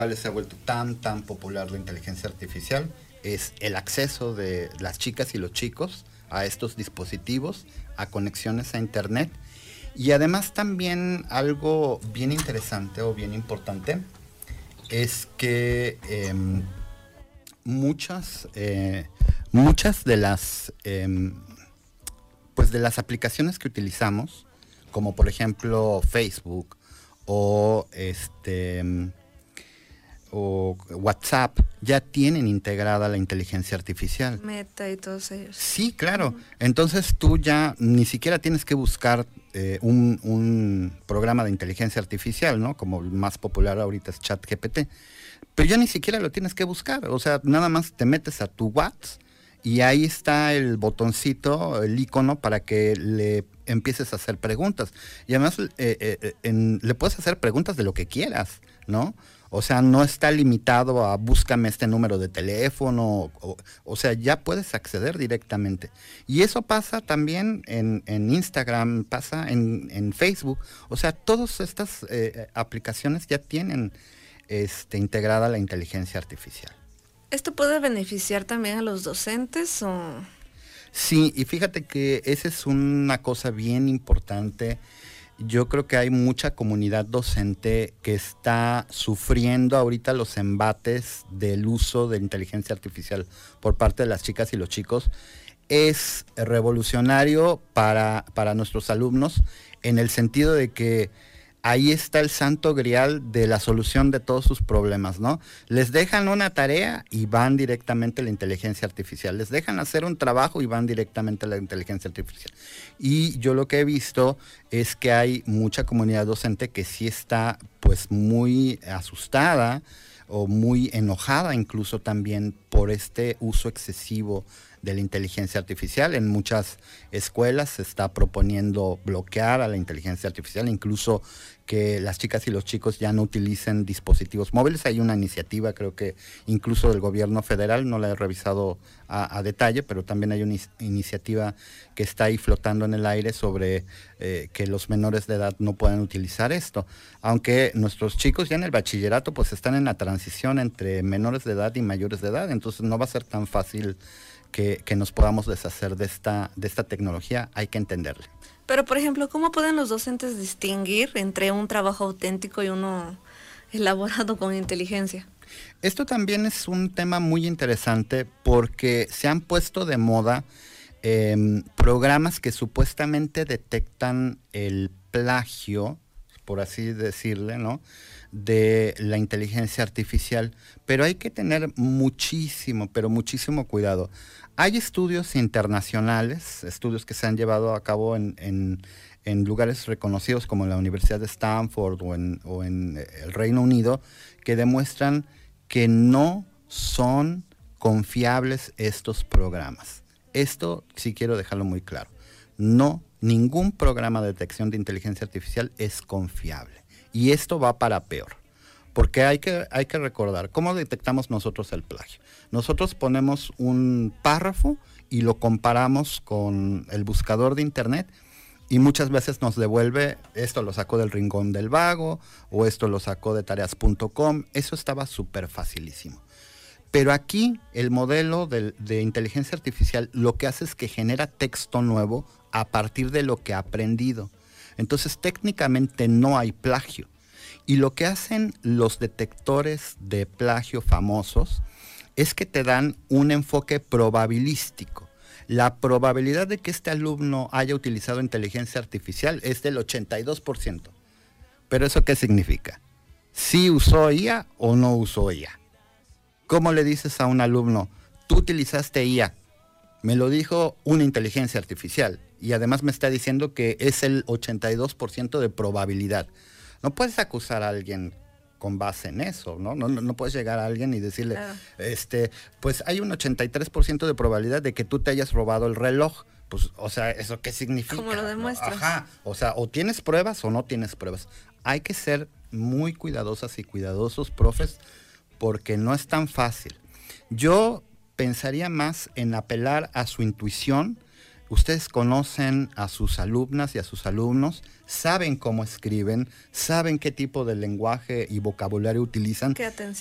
se ha vuelto tan popular la inteligencia artificial es el acceso de las chicas y los chicos a estos dispositivos, a conexiones a internet, y además también algo bien interesante o bien importante es que muchas de las pues de las aplicaciones que utilizamos, como por ejemplo Facebook o o WhatsApp, ya tienen integrada la inteligencia artificial. Meta y todos ellos. Sí, claro. Entonces tú ya ni siquiera tienes que buscar un programa de inteligencia artificial, ¿no? Como el más popular ahorita es ChatGPT. Pero ya ni siquiera lo tienes que buscar. O sea, nada más te metes a tu WhatsApp y ahí está el botoncito, el icono para que le empieces a hacer preguntas. Y además le puedes hacer preguntas de lo que quieras, ¿no? O sea, no está limitado a búscame este número de teléfono, o sea, ya puedes acceder directamente. Y eso pasa también en Instagram, pasa en Facebook. O sea, todas estas aplicaciones ya tienen integrada la inteligencia artificial. ¿Esto puede beneficiar también a los docentes o...? Sí, y fíjate que esa es una cosa bien importante. Yo creo que hay mucha comunidad docente que está sufriendo ahorita los embates del uso de inteligencia artificial por parte de las chicas y los chicos. Es revolucionario para nuestros alumnos en el sentido de que ahí está el santo grial de la solución de todos sus problemas, ¿no? Les dejan una tarea y van directamente a la inteligencia artificial. Les dejan hacer un trabajo y van directamente a la inteligencia artificial. Y yo lo que he visto es que hay mucha comunidad docente que sí está pues muy asustada o muy enojada incluso también por este uso excesivo de la inteligencia artificial. En muchas escuelas se está proponiendo bloquear a la inteligencia artificial, incluso que las chicas y los chicos ya no utilicen dispositivos móviles. Hay una iniciativa, creo que incluso del gobierno federal, no la he revisado a detalle, pero también hay una iniciativa que está ahí flotando en el aire sobre que los menores de edad no puedan utilizar esto. Aunque nuestros chicos ya en el bachillerato pues están en la transición entre menores de edad y mayores de edad, entonces no va a ser tan fácil que nos podamos deshacer de esta tecnología. Hay que entenderle. Pero, por ejemplo, ¿cómo pueden los docentes distinguir entre un trabajo auténtico y uno elaborado con inteligencia? Esto también es un tema muy interesante porque se han puesto de moda programas que supuestamente detectan el plagio, por así decirle, ¿no?, de la inteligencia artificial, pero hay que tener muchísimo cuidado. Hay estudios internacionales, estudios que se han llevado a cabo en lugares reconocidos como la Universidad de Stanford o en el Reino Unido, que demuestran que no son confiables estos programas. Esto sí quiero dejarlo muy claro. No, ningún programa de detección de inteligencia artificial es confiable. Y esto va para peor, porque hay que recordar, ¿cómo detectamos nosotros el plagio? Nosotros ponemos un párrafo y lo comparamos con el buscador de internet y muchas veces nos devuelve, esto lo sacó del Rincón del Vago o esto lo sacó de tareas.com, eso estaba súper facilísimo. Pero aquí el modelo de inteligencia artificial lo que hace es que genera texto nuevo a partir de lo que ha aprendido. Entonces técnicamente no hay plagio. Y lo que hacen los detectores de plagio famosos es que te dan un enfoque probabilístico. La probabilidad de que este alumno haya utilizado inteligencia artificial es del 82%. ¿Pero eso qué significa? ¿Sí usó IA o no usó IA? ¿Cómo le dices a un alumno, tú utilizaste IA? Me lo dijo una inteligencia artificial y además me está diciendo que es el 82% de probabilidad. No puedes acusar a alguien con base en eso, ¿no? No puedes llegar a alguien y decirle, Claro. Pues hay un 83% de probabilidad de que tú te hayas robado el reloj. Pues, o sea, ¿eso qué significa? ¿Cómo lo demuestras? Ajá, o sea, o tienes pruebas o no tienes pruebas. Hay que ser muy cuidadosas y cuidadosos, profes, porque no es tan fácil. Yo pensaría más en apelar a su intuición. Ustedes conocen a sus alumnas y a sus alumnos, saben cómo escriben, saben qué tipo de lenguaje y vocabulario utilizan. Qué atención.